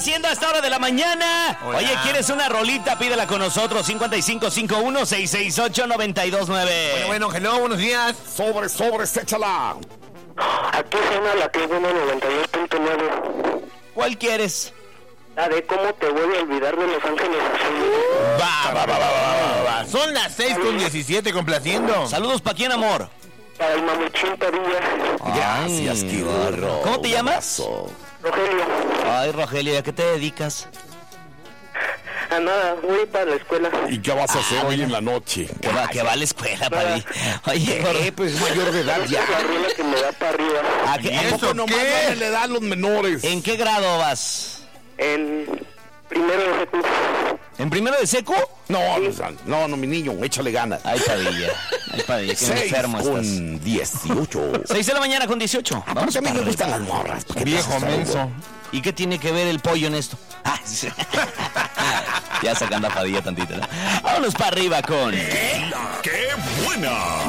haciendo a esta hora de la mañana? Hola. Oye, ¿quieres una rolita? Pídela con nosotros, 5551-668-929. Bueno, hello, buenos días. Sobres, échala. Aquí suena la tribuna 92.9. ¿Cuál quieres? La de cómo te voy a olvidar de Los Ángeles Azules. Va. Son las 6:17 complaciendo. Saludos, ¿pa' quién, amor? Para el Mamuchín Padilla. Gracias, Ay, Quirro. ¿Cómo te Un llamas? abrazo. Rogelio. Ay, Rogelio, ¿a qué te dedicas? A nada, voy para la escuela. ¿Y qué vas a hacer hoy en la noche? Que va a la escuela, Padilla. Oye, Pues mayor de edad ya. Es la rola que me da para arriba. ¿a ¿Y qué- eso ¿Poco nomás qué? no le dan los menores? ¿en qué grado vas? En primero de secundaria. ¿En primero de seco? No, mi niño, échale ganas. Ay, Padilla, qué 6 enfermo estás. con 18. 6 de la mañana con 18. Vamos, a mí me gustan las morras. ¿Por qué Viejo te haces menso. algo? ¿Y qué tiene que ver el pollo en esto? Ah, sí. Ya sacando a Padilla tantito, ¿no? Vámonos para arriba con... ¡Qué buena!